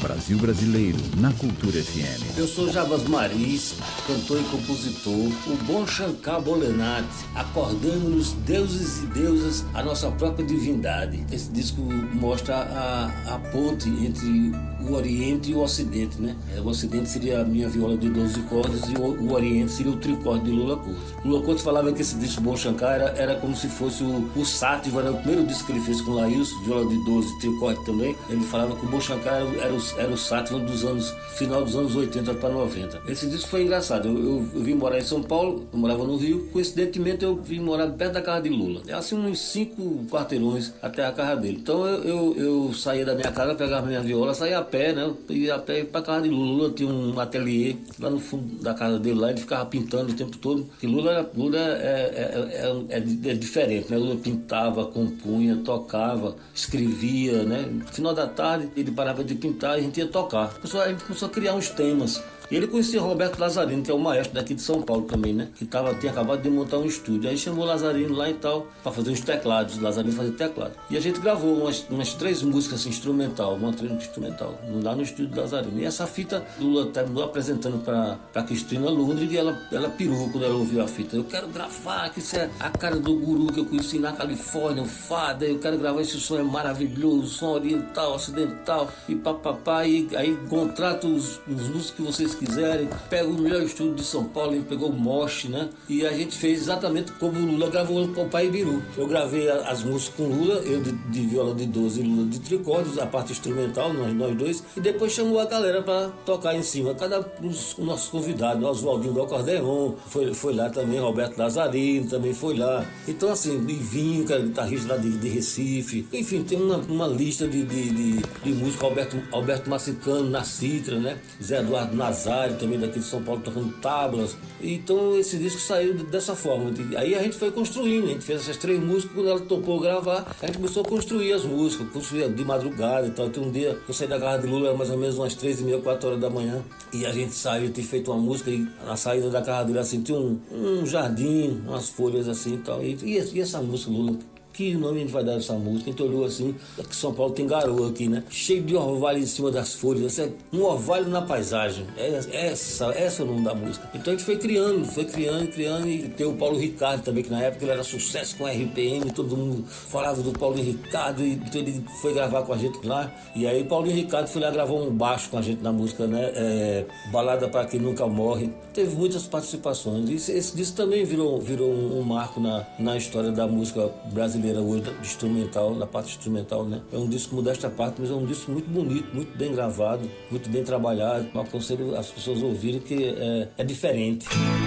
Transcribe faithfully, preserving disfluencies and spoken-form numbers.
Brasil Brasileiro, na Cultura F M. Eu sou Jabas Maris, cantor e compositor, o bom Shankar Bholenath, acordando-nos deuses e deusas a nossa própria divindade. Esse disco mostra a, a ponte entre o Oriente e o Ocidente, né? O Ocidente seria a minha viola de doze cordas e o, o Oriente seria o tricorde de Lula Corte. Lula Corte falava que esse disco Bom Shankar era, era como se fosse o, o Sátiva, né? O primeiro disco que ele fez com o Laílson, viola de doze, tricorde também. Ele falava que o Bom Shankar era, era, o, era o Sátiva dos anos, final dos anos oitenta para noventa. Esse disco foi engraçado. Eu, eu, eu vim morar em São Paulo, eu morava no Rio. Coincidentemente, eu vim morar perto da casa de Lula. É assim uns cinco quarteirões até a casa dele. Então eu, eu, eu saía da minha casa, pegava minha viola, saía a pé, né? Eu ia a pé para casa de Lula. Lula tinha um ateliê lá no fundo da casa dele, lá ele ficava pintando o tempo todo. Porque Lula, Lula é, é, é, é, é diferente, né? Lula pintava, compunha, tocava, escrevia, né? No final da tarde ele parava de pintar e a gente ia tocar. A gente começou a criar uns temas. E ele conhecia Roberto Lazarino, que é o maestro daqui de São Paulo também, né? Que tava, tinha acabado de montar um estúdio. Aí chamou o Lazarino lá e tal, para fazer uns teclados. O Lazarino fazia teclado. E a gente gravou umas, umas três músicas assim, instrumental, uma trilha instrumental, lá no estúdio do Lazarino. E essa fita, Lula terminou apresentando para a Cristina Lundgren e ela, ela pirou quando ela ouviu a fita. Eu quero gravar, que isso é a cara do guru que eu conheci na Califórnia, o Fada. Eu quero gravar, esse som é maravilhoso, som oriental, ocidental, e papapá. E aí contrato os, os músicos que vocês quiserem, pega o melhor estúdio de São Paulo, ele pegou o Mosh, né? E a gente fez exatamente como o Lula gravou com o Pai Biru. Eu gravei as músicas com o Lula, eu de, de viola de doze e Lula de tricordes, a parte instrumental, nós, nós dois, e depois chamou a galera para tocar em cima. Cada os, os nossos convidados, Oswaldinho do Acordeon, foi, foi lá também, Roberto Lazarino também foi lá. Então, assim, Livinho, que era guitarrista lá de, de Recife. Enfim, tem uma, uma lista de, de, de, de música, Alberto, Alberto Massicano na citra, né? Zé Eduardo Nazário, também daqui de São Paulo, tocando tablas. Então esse disco saiu dessa forma. Aí a gente foi construindo, a gente fez essas três músicas. Quando ela topou gravar, a gente começou a construir as músicas, construir de madrugada e tal. Então um dia eu saí da casa de Lula, era mais ou menos umas três e meia, quatro horas da manhã, e a gente saiu, tinha feito uma música, e na saída da casa dele assim, tinha um, um jardim, umas folhas assim e tal. E, e essa música, Lula, que nome a gente vai dar essa música? A gente olhou assim, aqui São Paulo tem garoa aqui, né? Cheio de orvalho em cima das folhas, assim, um orvalho na paisagem. Essa, essa é o nome da música. Então a gente foi criando, foi criando, criando, e tem o Paulo Ricardo também, que na época ele era sucesso com R P M, todo mundo falava do Paulo Ricardo, e então ele foi gravar com a gente lá. E aí o Paulo Ricardo foi lá gravar um baixo com a gente na música, né? É, Balada para Quem Nunca Morre. Teve muitas participações. E esse, esse disco também virou, virou um, um marco na, na história da música brasileira hoje, instrumental, na parte instrumental, né? É um disco modesta parte, mas é um disco muito bonito, muito bem gravado, muito bem trabalhado. Eu aconselho as pessoas a ouvirem que é, é diferente.